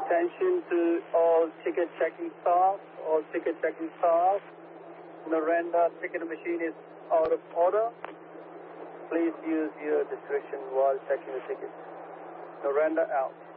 Attention to all ticket checking staff. All ticket checking staff. Narendra ticket machine is out of order. Please use your discretion while checking the tickets. Narendra out.